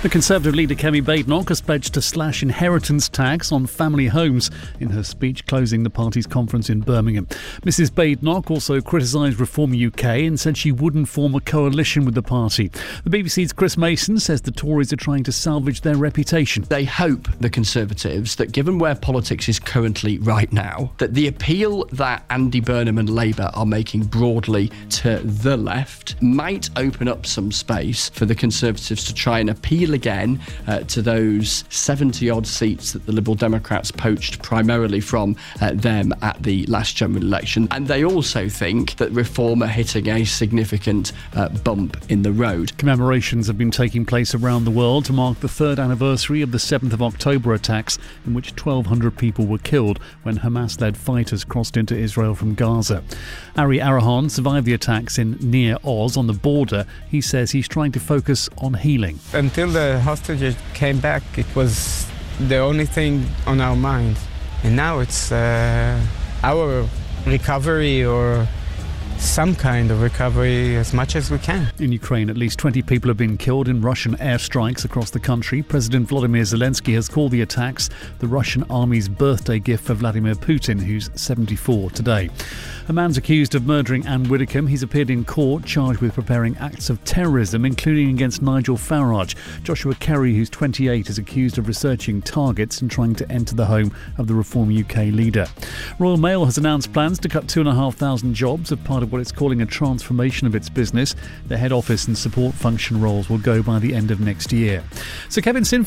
The Conservative leader Kemi Badenoch has pledged to slash inheritance tax on family homes in her speech closing the party's conference in Birmingham. Mrs Badenoch also criticised Reform UK and said she wouldn't form a coalition with the party. The BBC's Chris Mason says the Tories are trying to salvage their reputation. They hope, the Conservatives, that given where politics is currently right now, that the appeal that Andy Burnham and Labour are making broadly to the left might open up some space for the Conservatives to try and appeal again to those 70-odd seats that the Liberal Democrats poached primarily from them at the last general election. And they also think that Reform are hitting a significant bump in the road. Commemorations have been taking place around the world to mark the third anniversary of the 7th of October attacks, in which 1,200 people were killed when Hamas-led fighters crossed into Israel from Gaza. Ari Arahan survived the attacks in near Oz on the border. He says he's trying to focus on healing. Until the hostages came back, it was the only thing on our minds. And now it's our recovery, or some kind of recovery, as much as we can. In Ukraine, at least 20 people have been killed in Russian airstrikes across the country. President Volodymyr Zelensky has called the attacks the Russian army's birthday gift for Vladimir Putin, who's 74 today. A man's accused of murdering Anne Widdecombe. He's appeared in court charged with preparing acts of terrorism, including against Nigel Farage. Joshua Kerry, who's 28, is accused of researching targets and trying to enter the home of the Reform UK leader. Royal Mail has announced plans to cut 2,500 jobs as part of what it's calling a transformation of its business. The head office and support function roles will go by the end of next year. So Kevin Sinfield